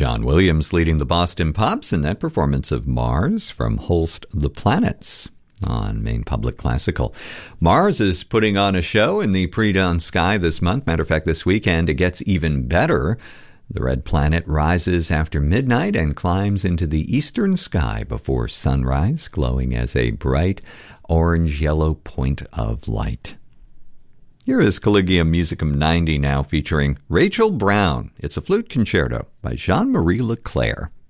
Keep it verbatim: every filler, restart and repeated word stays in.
John Williams leading the Boston Pops in that performance of Mars from Holst the Planets on Maine Public Classical. Mars is putting on a show in the pre-dawn sky this month. Matter of fact, this weekend it gets even better. The red planet rises after midnight and climbs into the eastern sky before sunrise, glowing as a bright orange-yellow point of light. Here is Collegium Musicum ninety now featuring Rachel Brown. It's a flute concerto by Jean-Marie Leclerc.